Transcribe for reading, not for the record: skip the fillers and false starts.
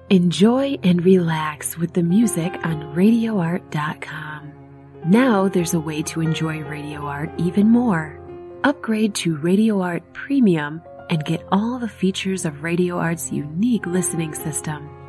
Enjoy and relax with the music on RadioArt.com. Now there's a way to enjoy Radio Art even more. Upgrade to Radio Art Premium and get all the features of Radio Art's unique listening system.